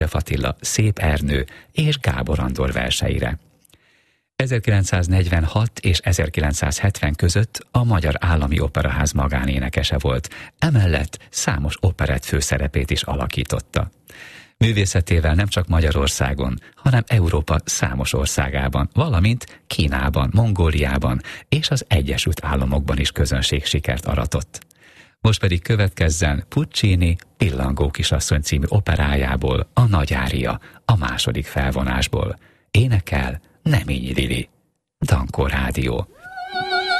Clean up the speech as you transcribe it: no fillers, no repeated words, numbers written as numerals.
Attila, Szép Ernő és Gábor Andor verseire. 1946 és 1970 között a Magyar Állami Operaház magánénekese volt, emellett számos operett főszerepét is alakította. Művészetével nem csak Magyarországon, hanem Európa számos országában, valamint Kínában, Mongóliában és az Egyesült Államokban is közönségsikert aratott. Most pedig következzen Puccini Pillangó kisasszony című operájából a Nagy ária, a második felvonásból. Énekel Neményi Lili. Dankó Rádió.